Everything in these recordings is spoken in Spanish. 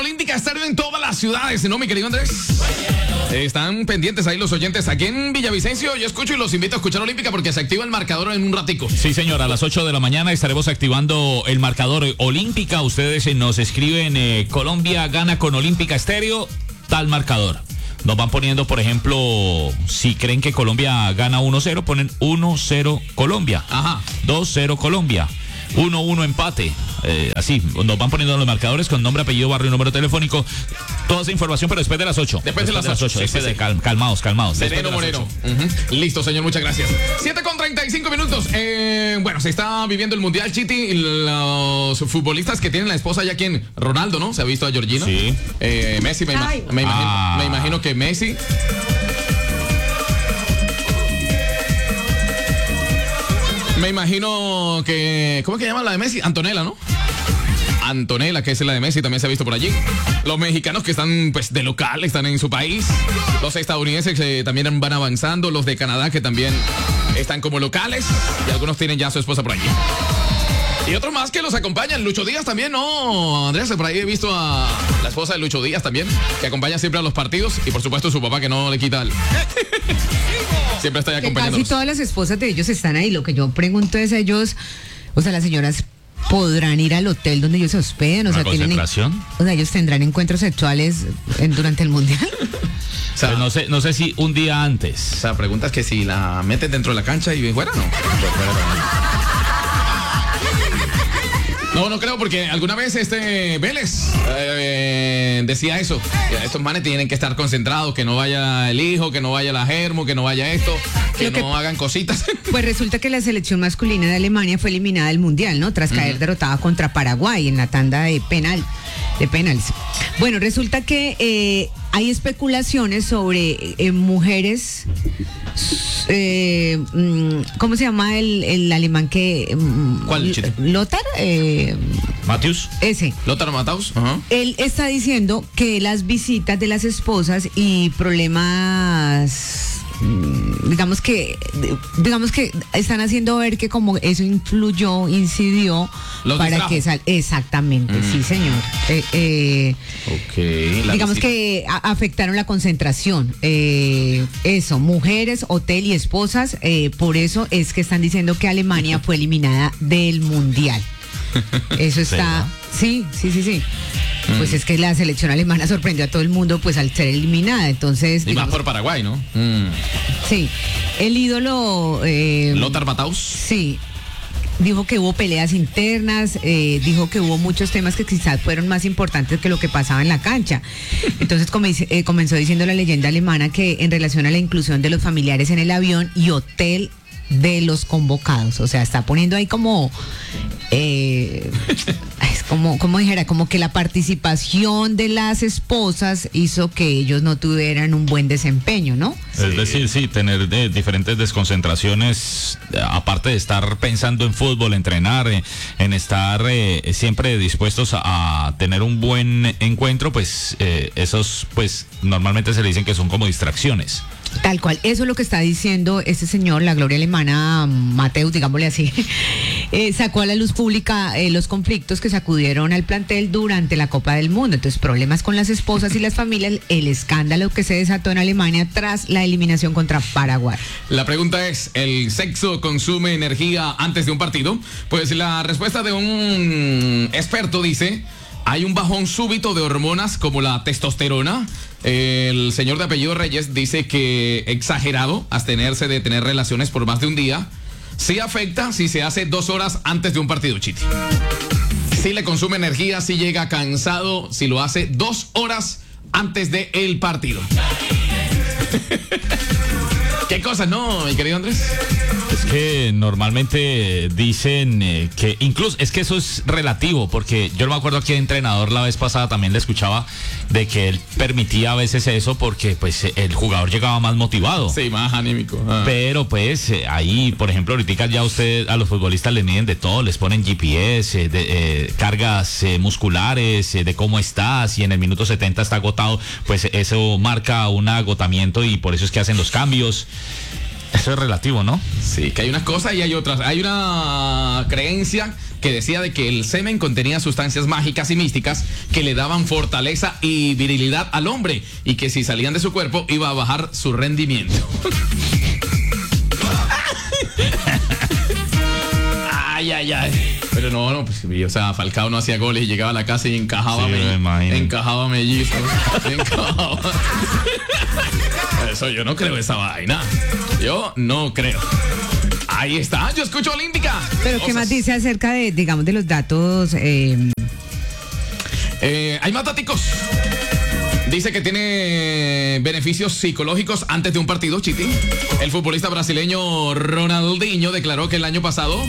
Olímpica Estéreo en todas las ciudades, ¿no, mi querido Andrés? Están pendientes ahí los oyentes. Aquí en Villavicencio yo escucho y los invito a escuchar Olímpica porque se activa el marcador en un ratico. Sí, señor, a las 8 de la mañana estaremos activando el marcador Olímpica. Ustedes nos escriben Colombia gana con Olímpica Estéreo, tal marcador. Nos van poniendo, por ejemplo, si creen que Colombia gana 1-0, ponen 1-0 Colombia. Ajá. 2-0 Colombia. 1-1 empate. Así, nos van poniendo los marcadores con nombre, apellido, barrio y número telefónico. Toda esa información, pero después de las 8. Después de las 8. Sí. Calmaos. Sereno Moreno. Listo, señor, muchas gracias. 7:35 minutos. Bueno, se está viviendo el Mundial, Chiti. Y los futbolistas que tienen la esposa ya, ¿quién? Ronaldo, ¿no? ¿Se ha visto a Georgina? Sí. Messi, me imagino que Messi. Me imagino que... ¿Cómo es que llama la de Messi? Antonella, ¿no? Antonella, que es la de Messi, también se ha visto por allí. Los mexicanos que están, pues, de local, están en su país. Los estadounidenses que también van avanzando. Los de Canadá que también están como locales. Y algunos tienen ya a su esposa por allí. Y otros más que los acompañan. Lucho Díaz también, ¿no? Andrés, por ahí he visto a la esposa de Lucho Díaz también, que acompaña siempre a los partidos. Y por supuesto su papá que no le quita el... Siempre está ahí acompañándolos. Casi todas las esposas de ellos están ahí. Lo que yo pregunto es ellos, o sea, las señoras podrán ir al hotel donde ellos se hospeden, o sea, ellos tendrán encuentros sexuales durante el mundial. O sea, pues no sé si un día antes. O sea, preguntas que si la meten dentro de la cancha y fuera, ¿no? No creo, porque alguna vez Vélez decía eso. Que estos manes tienen que estar concentrados, que no vaya el hijo, que no vaya la germo, que no vaya esto, que no hagan cositas. Pues resulta que la selección masculina de Alemania fue eliminada del Mundial, ¿no? Tras caer derrotada contra Paraguay en la tanda de penales. Bueno, resulta que hay especulaciones sobre mujeres... ¿cómo se llama el alemán que... ¿Cuál, Chile? Lothar. Matthews. Ese. Lothar Matthäus. Él está diciendo que las visitas de las esposas y problemas... Digamos que están haciendo ver que como eso incidió los para distrajo. que exactamente, sí, señor. Digamos que afectaron la concentración. Eso, mujeres, hotel y esposas, por eso es que están diciendo que Alemania fue eliminada del Mundial. Eso está, sí. Pues es que la selección alemana sorprendió a todo el mundo pues al ser eliminada, entonces... Y más por Paraguay, ¿no? Sí, el ídolo... Lothar Matthäus. Sí, dijo que hubo peleas internas, dijo que hubo muchos temas que quizás fueron más importantes que lo que pasaba en la cancha. Entonces comenzó diciendo la leyenda alemana que en relación a la inclusión de los familiares en el avión y hotel de los convocados, o sea, está poniendo ahí como... es como dijera, como que la participación de las esposas hizo que ellos no tuvieran un buen desempeño, ¿no? Es decir, sí, tener diferentes desconcentraciones, aparte de estar pensando en fútbol, entrenar, en estar siempre dispuestos a tener un buen encuentro, pues esos, pues normalmente se le dicen que son como distracciones. Tal cual, eso es lo que está diciendo este señor, la gloria alemana, Matthäus, digámosle así. Sacó a la luz pública los conflictos que sacudieron al plantel durante la Copa del Mundo. Entonces, problemas con las esposas y las familias, el escándalo que se desató en Alemania tras la eliminación contra Paraguay. La pregunta es, ¿el sexo consume energía antes de un partido? Pues la respuesta de un experto dice... Hay un bajón súbito de hormonas como la testosterona. El señor de apellido Reyes dice que exagerado abstenerse de tener relaciones por más de un día sí afecta si se hace 2 horas antes de un partido, Chiti. Sí le consume energía, sí llega cansado si lo hace 2 horas antes del partido. ¿Qué cosas, no, mi querido Andrés? Es que normalmente dicen que incluso, es que eso es relativo, porque yo no me acuerdo que el entrenador la vez pasada también le escuchaba de que él permitía a veces eso porque pues el jugador llegaba más motivado. Sí, más anímico. Pero pues ahí, por ejemplo, ahorita ya usted a los futbolistas les miden de todo, les ponen GPS, cargas musculares, de cómo está, si en el minuto 70 está agotado, pues eso marca un agotamiento y por eso es que hacen los cambios. Eso es relativo, ¿no? Sí, que hay unas cosas y hay otras. Hay una creencia que decía de que el semen contenía sustancias mágicas y místicas que le daban fortaleza y virilidad al hombre y que si salían de su cuerpo iba a bajar su rendimiento. Ay, ay, ay. Pero no, pues, o sea, Falcao no hacía goles y llegaba a la casa y encajaba, Sí, encajaba mellizos. Encajaba. Eso yo no creo esa vaina. Yo no creo. Ahí está, yo escucho Olímpica. Pero ¿qué más dice acerca de, digamos, de los datos? Hay más daticos. Dice que tiene beneficios psicológicos antes de un partido, Chiti. El futbolista brasileño Ronaldinho declaró que el año pasado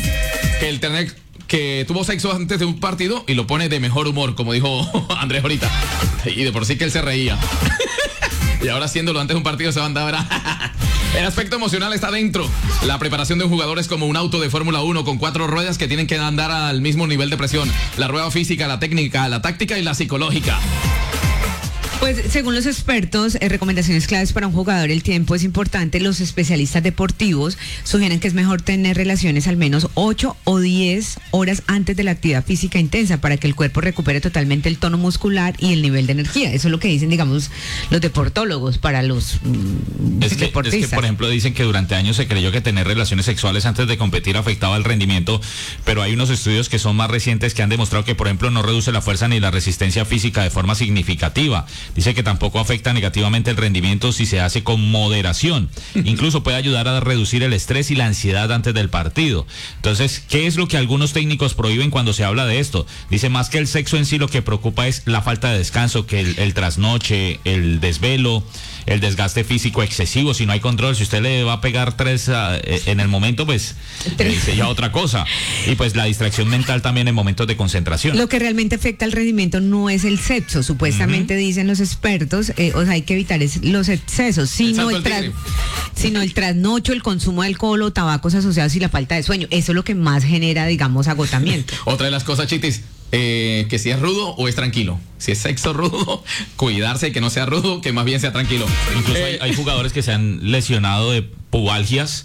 que tuvo sexo antes de un partido y lo pone de mejor humor, como dijo Andrés ahorita. Y de por sí que él se reía. Y ahora haciéndolo antes de un partido se va a andar. El aspecto emocional está dentro. La preparación de un jugador es como un auto de Fórmula 1 con 4 ruedas que tienen que andar al mismo nivel de presión. La rueda física, la técnica, la táctica y la psicológica. Pues según los expertos, recomendaciones claves para un jugador, el tiempo es importante. Los especialistas deportivos sugieren que es mejor tener relaciones al menos 8 o 10 horas antes de la actividad física intensa para que el cuerpo recupere totalmente el tono muscular y el nivel de energía. Eso es lo que dicen, digamos, los deportólogos para los deportistas. Es que, por ejemplo, dicen que durante años se creyó que tener relaciones sexuales antes de competir afectaba el rendimiento, pero hay unos estudios que son más recientes que han demostrado que, por ejemplo, no reduce la fuerza ni la resistencia física de forma significativa. Dice que tampoco afecta negativamente el rendimiento si se hace con moderación. Incluso puede ayudar a reducir el estrés y la ansiedad antes del partido. Entonces, ¿qué es lo que algunos técnicos prohíben cuando se habla de esto? Dice, más que el sexo en sí, lo que preocupa es la falta de descanso, que el trasnoche, el desvelo, el desgaste físico excesivo, si no hay control. Si usted le va a pegar 3 en el momento, pues dice ya otra cosa. Y pues la distracción mental también en momentos de concentración. Lo que realmente afecta al rendimiento no es el sexo, supuestamente dicen los expertos, o sea, hay que evitar los excesos, sino el trasnocho, el consumo de alcohol o tabacos asociados y la falta de sueño. Eso es lo que más genera, digamos, agotamiento. Otra de las cosas, Chitis, que si es rudo o es tranquilo. Si es sexo rudo, cuidarse, que no sea rudo, que más bien sea tranquilo. Incluso hay jugadores que se han lesionado de pubalgias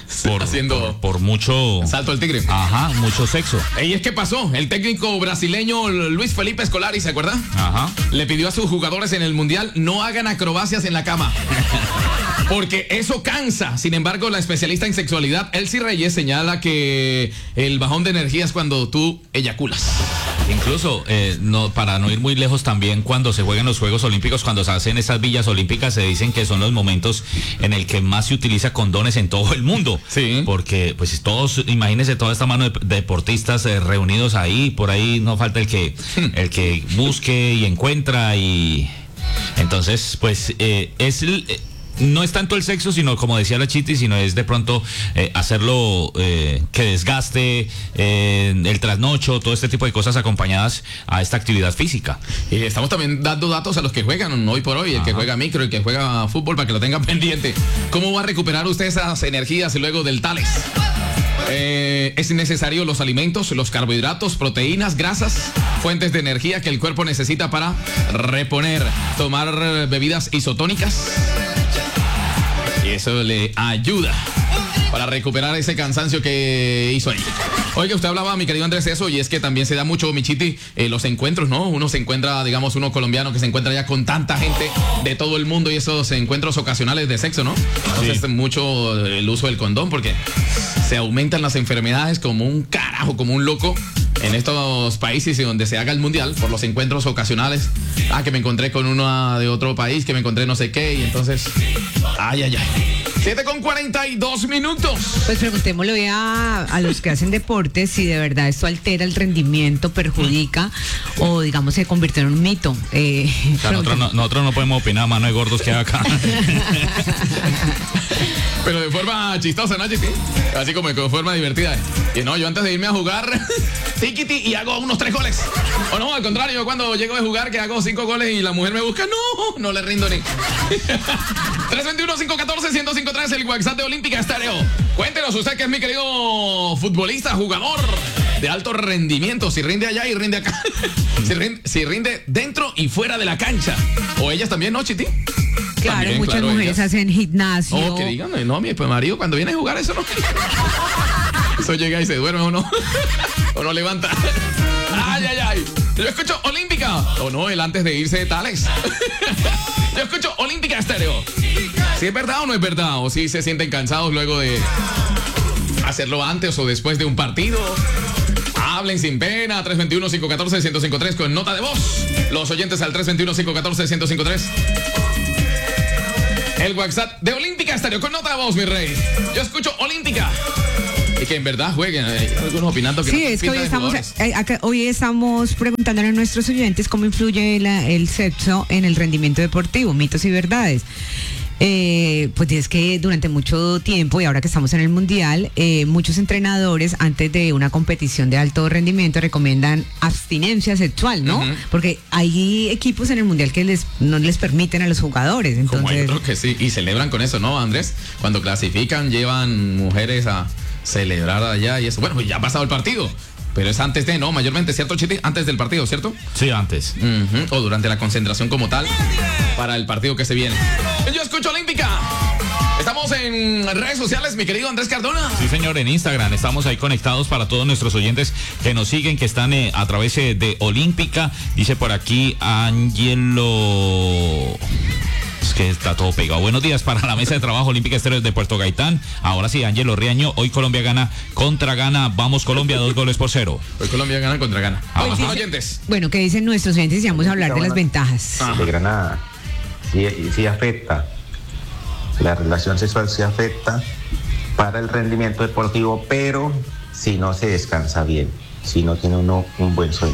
por mucho salto al tigre. Ajá, mucho sexo. Y es que pasó, el técnico brasileño Luis Felipe Scolari, ¿se acuerda? Ajá. Le pidió a sus jugadores en el Mundial no hagan acrobacias en la cama. Porque eso cansa. Sin embargo, la especialista en sexualidad, Elsie Reyes, señala que el bajón de energía es cuando tú eyaculas. Incluso, para no ir muy lejos, también cuando se juegan los Juegos Olímpicos, cuando se hacen esas villas olímpicas, se dicen que son los momentos en el que más se utiliza condones en todo el mundo. Sí. Porque, pues, imagínense toda esta mano de deportistas reunidos ahí, por ahí no falta el que busque y encuentra y... Entonces, pues, no es tanto el sexo, sino como decía la Chiti, sino es de pronto hacerlo que desgaste, el trasnocho, todo este tipo de cosas acompañadas a esta actividad física. Y estamos también dando datos a los que juegan hoy por hoy, el que juega micro, el que juega fútbol, para que lo tengan pendiente. ¿Cómo va a recuperar usted esas energías luego del Tales? Es necesario los alimentos, los carbohidratos, proteínas, grasas, fuentes de energía que el cuerpo necesita para reponer. Tomar bebidas isotónicas. Y eso le ayuda para recuperar ese cansancio que hizo ahí. Oiga, usted hablaba, mi querido Andrés, eso, y es que también se da mucho, mi Chiti, los encuentros, ¿no? Uno se encuentra, digamos, uno colombiano que se encuentra ya con tanta gente de todo el mundo y esos encuentros ocasionales de sexo, ¿no? Entonces, mucho el uso del condón, porque se aumentan las enfermedades como un carajo, como un loco en estos países donde se haga el mundial, por los encuentros ocasionales. Que me encontré con una de otro país, que me encontré no sé qué, y entonces, ay. 7:42. Pues preguntémosle a los que hacen deportes si de verdad esto altera el rendimiento, perjudica o, digamos, se convirtió en un mito. Nosotros no podemos opinar, mano de gordos que hay acá. Pero de forma chistosa, ¿no, Chiti? Así como de forma divertida. Y no, yo antes de irme a jugar, tiquiti, y hago unos 3 goles. O no, al contrario, cuando llego de jugar, que hago 5 goles y la mujer me busca, no le rindo ni. 321-514-1053, el WhatsApp de Olímpica Estéreo. Cuéntenos usted, que es mi querido futbolista, jugador de alto rendimiento, si rinde allá y rinde acá. si rinde dentro y fuera de la cancha. O ellas también, ¿no, Chiti? Claro, También, muchas mujeres ellas hacen gimnasio. Que digan, no, mi marido cuando viene a jugar eso no. Eso llega y se duerme o no. O no levanta. Ay, ay, ay. Yo escucho Olímpica. O no, el antes de irse de Tales. Yo escucho Olímpica Estéreo. Si es verdad o no es verdad. O si se sienten cansados luego de hacerlo antes o después de un partido. Hablen sin pena. 321-514-1053 con nota de voz. Los oyentes al 321-514-1053. El WhatsApp de Olímpica Estéreo con nota de voz, mi rey. Yo escucho Olímpica. Y que en verdad jueguen. Hay algunos opinando que sí, no es que hoy hoy estamos preguntándole a nuestros oyentes cómo influye el sexo en el rendimiento deportivo, mitos y verdades. Pues es que durante mucho tiempo y ahora que estamos en el Mundial, muchos entrenadores antes de una competición de alto rendimiento recomiendan abstinencia sexual, ¿no? Uh-huh. Porque hay equipos en el Mundial que no les permiten a los jugadores. Entonces... Como hay otros que sí, y celebran con eso, ¿no, Andrés? Cuando clasifican llevan mujeres a celebrar allá y eso. Bueno, pues ya ha pasado el partido. Pero es antes de, ¿no? Mayormente, ¿cierto, Chiti? Antes del partido, ¿cierto? Sí, antes. Uh-huh. O durante la concentración como tal para el partido que se viene. Yo escucho Olímpica. Estamos en redes sociales, mi querido Andrés Cardona. Sí, señor, en Instagram. Estamos ahí conectados para todos nuestros oyentes que nos siguen, que están a través de Olímpica. Dice por aquí Angelo... Es que está todo pegado. Buenos días para la mesa de trabajo Olímpica Estéreo de Puerto Gaitán. Ahora sí, Ángelo Riaño. Hoy Colombia gana contra Ghana. Vamos Colombia, 2-0. Hoy Colombia gana contra Ghana. Vamos, oyentes. Bueno, ¿qué dicen nuestros oyentes? Y vamos a hablar de las ventajas. De Granada. Sí afecta. La relación sexual sí afecta para el rendimiento deportivo, pero si no se descansa bien, si no tiene uno un buen sueño.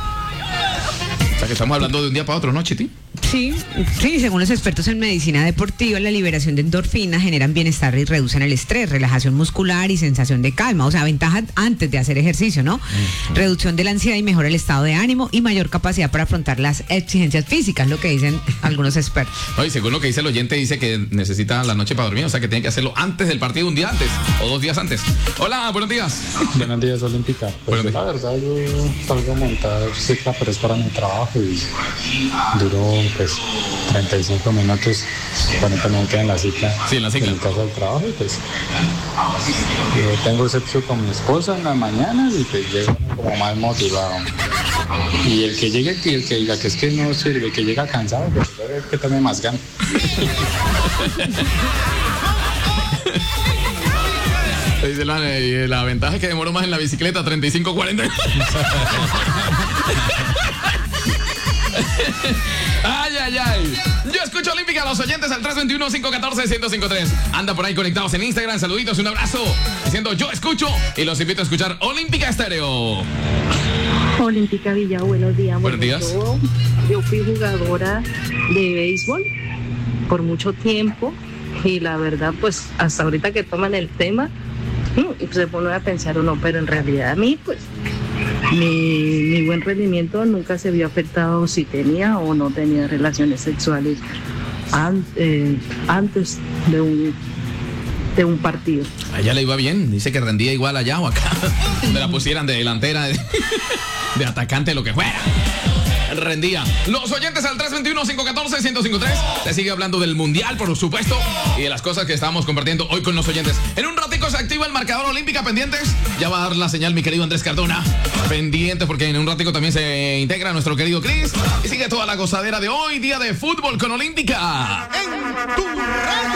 O sea que estamos hablando de un día para otro, ¿no, Chiti? Sí, según los expertos en medicina deportiva, la liberación de endorfinas generan bienestar y reducen el estrés, relajación muscular y sensación de calma. O sea, ventaja antes de hacer ejercicio, ¿no? Uh-huh. Reducción de la ansiedad y mejora el estado de ánimo y mayor capacidad para afrontar las exigencias físicas, lo que dicen algunos expertos. No, y según lo que dice el oyente, dice que necesita la noche para dormir, o sea que tiene que hacerlo antes del partido, un día antes o 2 días antes. Hola, buenos días. Buenos días, Olímpica. Pues la verdad, yo salgo a montar cicla, pero es para mi trabajo y duro pues 35 minutos cuando también queda en la cicla. Sí, en la cicla. En mi casa del trabajo, y pues yo tengo sexo con mi esposa en las mañanas y pues llego como más motivado. Y el que llegue y el que diga que es que no sirve, que llega cansado, pues es que tome más ganas. Dice la ventaja es que demoró más en la bicicleta, 35-40. Ay, ay, ay. Yo escucho Olímpica, los oyentes al 321-514-1053. Anda por ahí conectados en Instagram. Saluditos, un abrazo. Diciendo yo escucho y los invito a escuchar Olímpica Estéreo. Olímpica Villa, buenos días. Buenos días. Yo fui jugadora de béisbol por mucho tiempo y la verdad, pues hasta ahorita que toman el tema, se pone a pensar uno, pero en realidad a mí, pues mi buen rendimiento nunca se vio afectado si tenía o no tenía relaciones sexuales antes de un partido. Allá le iba bien, dice que rendía igual allá o acá, donde la pusieran de delantera, de atacante, lo que fuera. Rendía. Los oyentes al 321-514-1053. Se sigue hablando del Mundial, por supuesto, y de las cosas que estamos compartiendo hoy con los oyentes. En un ratico se activa el marcador Olímpica, pendientes. Ya va a dar la señal mi querido Andrés Cardona. Pendientes porque en un ratico también se integra nuestro querido Chris. Y sigue toda la gozadera de hoy, día de fútbol con Olímpica. En tu radio.